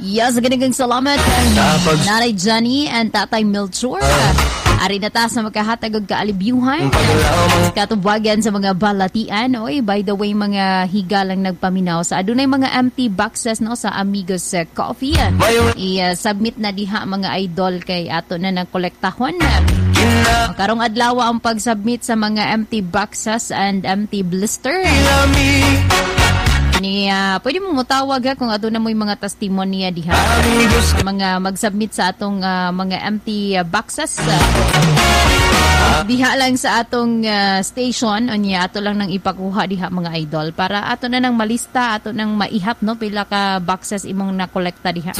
Yes, ganang salamat. Nanay Johnny and Tatay Melchor. Ari na ta sa makahatag og kaalibyuhan. Katubagan sa mga balatian. Oy, by the way, mga higa lang nagpaminaw sa adunay mga empty boxes no sa Amigos Coffee. I-submit na diha mga idol kay ato na nagkolektahon. Karong adlaw ang pag-submit sa mga empty boxes and empty blister. Pwede mo mutawag kung ato na mo yung mga testimonya diha. Mga mag-submit sa atong mga empty boxes. Diha lang sa atong station. Ato lang nang ipakuha diha mga idol. Para ato na nang malista, ato nang maihap no pila ka boxes imong nakolekta diha.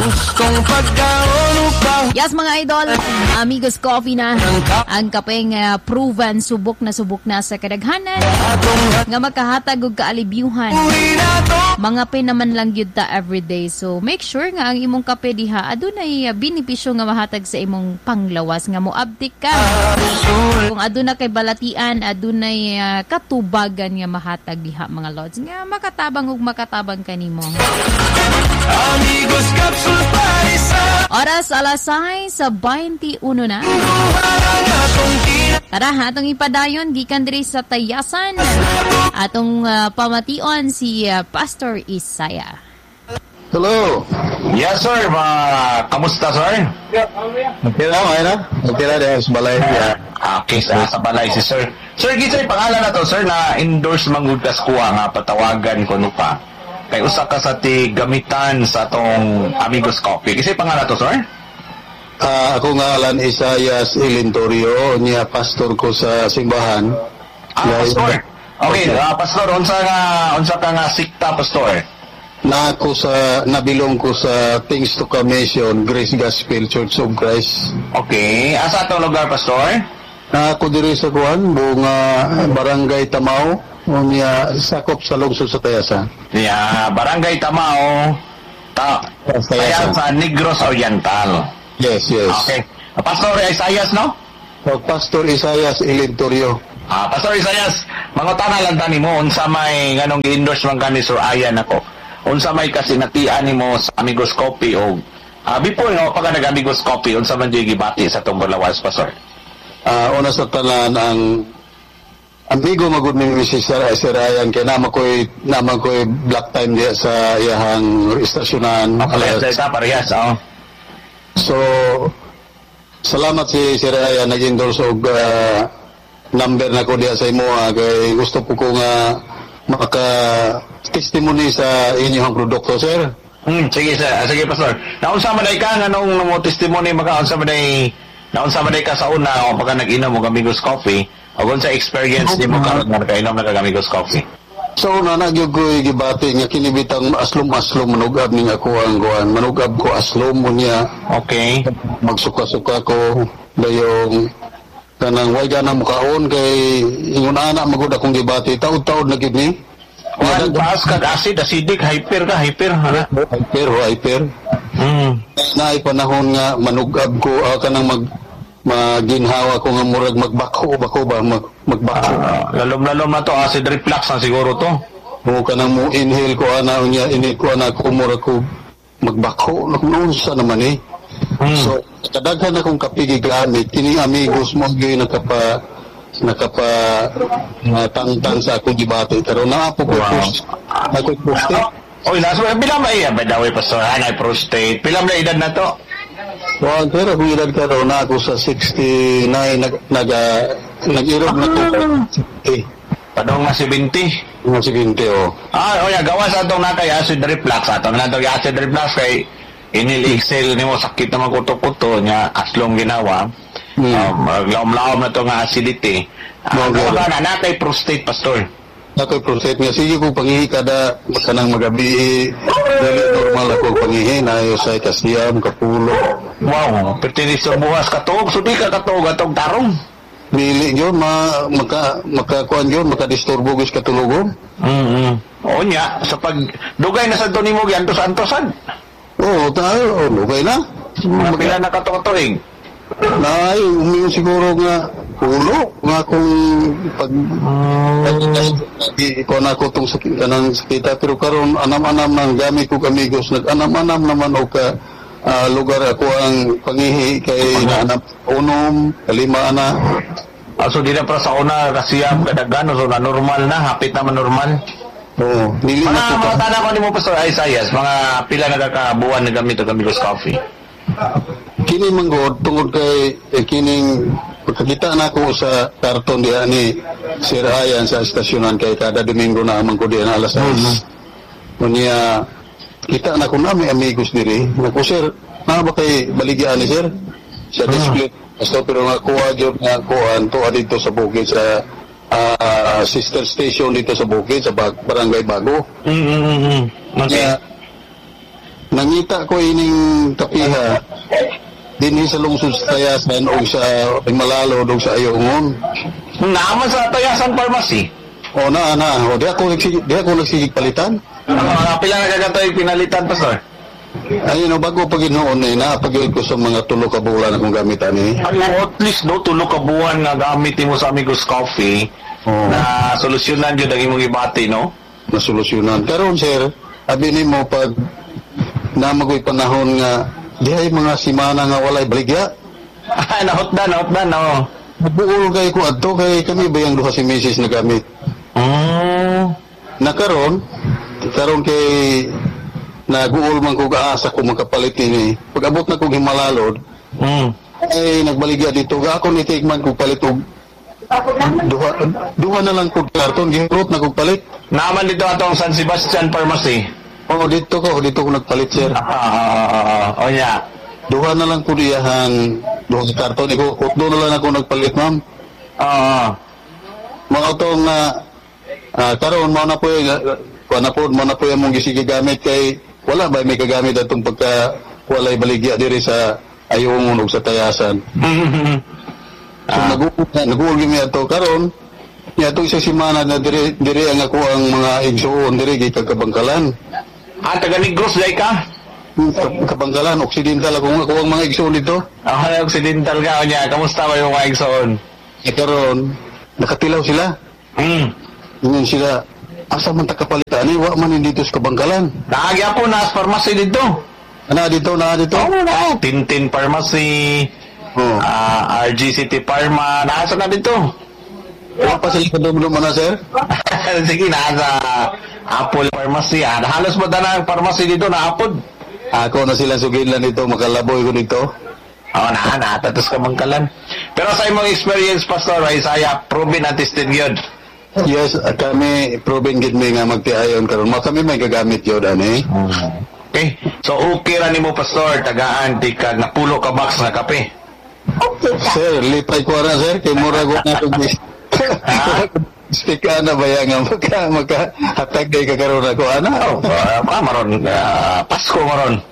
Yes mga idol, Amigos Coffee na. Ang kapeng proven subok na sa kadaghanan. Nga makahatag og kaalibyuhan. Mga pe naman lang yun ta everyday. So, make sure nga ang imong kape diha adunay benepisyo nga mahatag sa imong panglawas nga moabtik ka. Kung aduna kay balatian, adunay katubagan nga mahatag diha mga lods. Nga makatabang ug makatabang kanimo. Oras alas 6:21 na. Tara, atong ipadayon gikan diri sa Tayasan. Atong pamation si Pastor Isaiah. Hello. Yes, sir. Kamusta, sir? Okay na? Okay na dahil sa balay. Okay, sa balay si sir. Sir, gisay pangalan na to, sir, na endorse mangudkas kuha nga patawagan ko no pa. Kay usa ka sa ti gamitan sa tong Amigos Coffee. Gisay pangalan to, sir? Ako ngalan Isayas Ilintorio, niya pastor ko sa simbahan. Pastor. Okay, pastor, unsa ka nga sikta, pastor? Nabilong ko sa Things to Commission, Grace Gospel Church of Christ. Okay, asa atong lugar, pastor? Ako diri sa kuan, bunga Barangay Tamao, niya sakop sa lungsod sa Tayasan. Yeah, Barangay Tamao, Tayasan sa Negros Oriental. Yes. Okay. Pastor Isaias, no? Pastor Isayas Ilintorio. Pastor Isaias, mangutana lang tani mo unsa may nganong gi-endorse man kani Sir Ayan ako. Unsa may kasinatian nimo sa Amigos Coffee o before no pag nag-Amigos Coffee unsa man di gibati sa tong Bulawas, Pastor? Una sa tanan ang amigo magud ning si Sir Ayan kay naman ko'y black time diya sa iyahang istasyonan. Parehas. So, salamat si Sir Ayan nag-endorse og number na ko diya sa imo kay gusto ko nga maka-testimony sa inyong produkto, sir. Sige, sir. Sige, Pastor. Naunsa man ka nganong mo testimony naunsa man ka sa una o pagka nag-inom mo Amigos Coffee o kung sa experience nimo karon nga nakainom na Amigos Coffee? So, nagyog ko gibati nga kinibitang aslom-aslom manugab ning ako ang kuan. Manugab ko aslom mo niya. Okay. Magsuka-suka ko dayong kanang way ganang mukaon kay ingon ana magud akong gibati taud-taud na gid ni. Paas ka acidic hyper. Naay panahon nga manugab ko kanang maginhawa ko nga murag magbako ba magbako. Lalom na to acid reflux na siguro to. Mo kanang mo inhale ko ana unya init ko ana ko murag ko magbako noon sa naman eh. So kadaghan akong kapigi gamit kini Amigos mo gyud nakapa tangtang sa akong gibati pero naapo ko ako prostate. Oy, naso bilang ba iya badawi pastor anay prostate. Bilang na edad na to? Pero kung edad ka raw na ako sa 69 nag-irog na ko. Padong nga 70. Nga 70 oh. Gawas atong nakay acid reflux atong natong acid reflux kay inil-excel nimo sakit naman kuto-kuto nya aslong ginawa. Maglaom-laom na to nga acidity. Na natay prostate, pastor. Natay prostate nga sige ko pangihi kada kanang magabi dili normal ako pangihi nayo sa kasiyam kapulo. Wow, pertinis sa buwas katog sudi ka katog atong tarong. Dili yun makakuan yun makadisturbo gis katulugon. O nya sa pag dugay na sa nimo giantos-antosan. Tayo, okay na. Pila na katuig. Umiyon siguro nga ulo nga kung pag ikaw na ko itong kanang sakita pero karon anam-anam ng gamit ko amigos nag-anam-anam naman o ka lugar ako ang pangihi kay naanap unom kalima na. So di na para sa una kasi kadagano so na normal na hapit naman normal. Oo, dili na Mga tanong ko ni mo Pastor Isaias, mga pila na kakabuan na gamit ang Amigos Coffee. Kini manggod tungod kay kining pagkakita na ko sa karton diha ni Sir Ayan sa estasyonan kay kada Domingo na amang ko diha na alas 6. Unya kita na ko na may amigos diri. Nako sir, na ba kay baligyan ni sir? Sa display. Basta pero nga kuha jud nga kuan to dito sa bukid sa sister station dito sa bukid sa Barangay Bago. Okay. Nangita ko ining kapiha dinhi sa lungsod sa Tayasan o sa Malalo o sa Ayungon. Naman sa Tayasan Pharmacy. O o di ako nagsigig palitan. Pila na kagatoy pinalitan Pastor? Ayun, bago pag inoon napagil ko sa mga tulo ka bulan akong gamitan At least no tulo ka buwan nga gamit mo sa Amigos Coffee na solusyonan jud ang imong ibati no? Nasolusyonan. Karon sir, abi nimo pag namagoy panahon nga dihay mga simana nga walay baligya. Nahutdan no. Nabuol kay ko adto kay kami bayang duha si Mrs. na gamit. Na karon kay naguol man ko kaasa ko makapalit ini. Pag-abot na ko Himalalod, ay nagbaligya dito ga ako ni Tigman ko palit og duha na lang ko karton gihurot na ko palit. Naman dito atong San Sebastian Pharmacy. Dito ko nagpalit sir. Yeah. Duha na lang ko diyahan duha ka karton iko utdo na lang ako nagpalit ma'am. Mga tong karon mao na po among gisige gamit kay wala ba may kagamit atong pagka walay baligya diri sa Ayungon ug sa Tayasan. So naguol gyud ato karon nya to isa semana na diri ang ako ang mga igsoon diri gid Kabangkalan. Taga Negros dai ka? Kabangkalan Occidental ako ang mga igsoon dito. Occidental ka nya. Kamusta ba yung mga igsoon? Karon nakatilaw sila. Yun sila asa man ta kapalitan ni wa man dito sa Kabangkalan. Naagya po na sa pharmacy dito. Na dito. Tintin Pharmacy. RG City Pharma. Nasa na dito. Wala pa sila kadumdum na sir? Sige, nasa Apple Pharmacy. Halos ba na ang pharmacy dito na Apple? Ako na sila sugin lang dito, makalaboy ko dito. Natatos ka Bangkalan. Pero sa imong experience, Pastor Isaiah, proven and tested yun. Yes, kami proven gid mi nga magtiayon karon. Kami may gagamit yun ani. Okay. So okay ra nimo Pastor, tagaan di ka napulo ka box na kape. Sir, lipay ko ra sir kay mura ko na tug speak na ba yang maka hatag kay kakaron ako ana. Maron Pasko maron.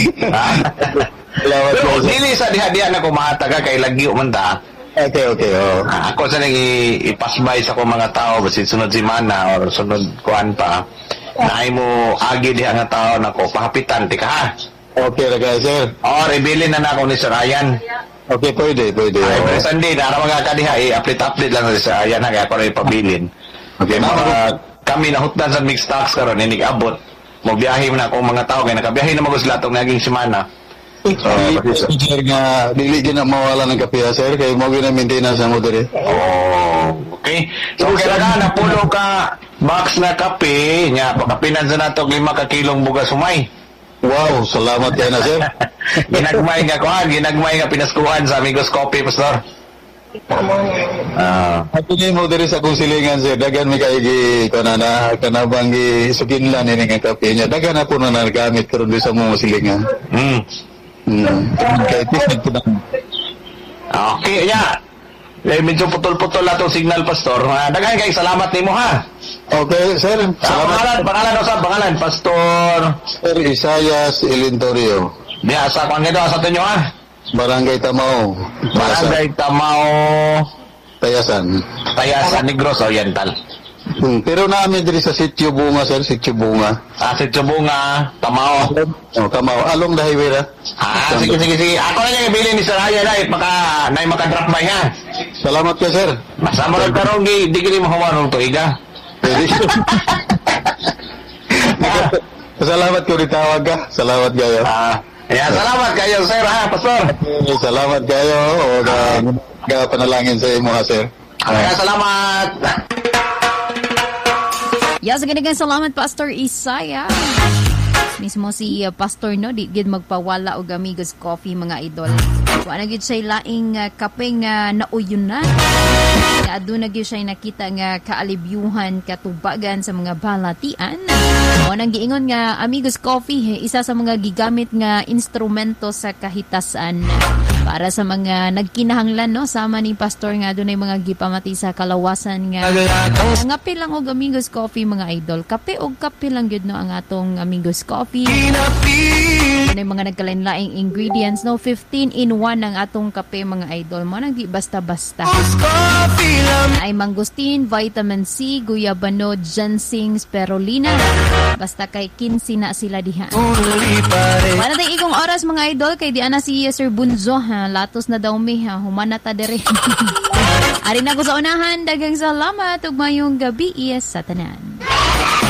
Lawat ko. Dili sa diha-diha na ko mahataga kay lagyo man ta. Okay. Ako sa nang ipasbay sa ko mga tao basin sunod semana or sunod kuan pa. Naay mo agi diha nga tao nako pahapitan ti ka ha. Okay ra guys sir. Rebilin na nako ni Sir Ryan. Okay, pwede. Every Sunday na mga kadiha update lang sa Sir Ryan na kaya para ipabilin. Okay, kami nahutdan sa mixed stocks karon inig abot. Mo biyahe na ako mga tao kay nakabiyahe na magos latong naging semana. Sir nga dili gina mawala ng kape sir kay mo gina maintenance mo diri. Okay. So kailangan na pulo ka box na kape nya pakapinan sa nato 5 ka kilong bugas humay. Wow, salamat kay na sir. Ginagmay nga pinaskuhan sa Amigos Coffee Pastor. Ato ni mo diri sa konsilingan sir dagan mi kay kanabang gi suginlan ini nga kape nya dagan na po na nagamit karon sa mga silingan. Okay, medyo putol-putol na itong signal, Pastor. Daghan kayo, salamat nimo ha. Okay, sir. Salamat. Pangalan, Pastor. Sir Isaias Ilintorio. Diya, sa kung ano, sa tunyo ha? Barangay Tamao. Barangay Tamao. Tayasan, Negros Oriental. Pero namin diri sa Sitio Bunga, sir, Sitio Bunga. Sitio Bunga, Tamao. Kamao, along the highway ra. Sige. Ako na yung ibili ni Sir Haya na, maka-drop by ha. Salamat ka, sir. Basta mo nagkaroon, di kini mahawan ng tuiga. Salamat ko rin tawag ka. Salamat kayo. Salamat kayo, sir, ha, pastor. Salamat kayo. O panalangin sa imo, ha, sir. Salamat. Yes, ganyan salamat, Pastor Isaiah. Mismo si Pastor, no, di gid magpawala og Amigos Coffee, mga idol. Wa na gid siya laing kape nga nauyunan. Aduna gyud siya nakita nga kaalibyuhan, katubagan sa mga balatian. Mo nang giingon nga Amigos Coffee isa sa mga gigamit nga instrumento sa kahitasan para sa mga nagkinahanglan, no, sama ni Pastor nga dunay mga gipamati sa kalawasan nga ngapi lang og Amigos Coffee, mga idol. Kape og kape lang gyud, no, ang atong Amigos Coffee. Ano yung mga nagkalain-laing ingredients, no? 15-in-1 ang atong kape, mga idol. Mo nang di basta-basta. Ay mangustin, vitamin C, guyabano, ginseng, spirulina. Basta kay 15 na sila diha. Wala tayong ikong oras, mga idol, kay di ana si Sir Bunzo, ha? Latos na daw mi, ha? Humanata dere. Ari na ko sa unahan, dagang salamat ug mayong gabi sa tanan.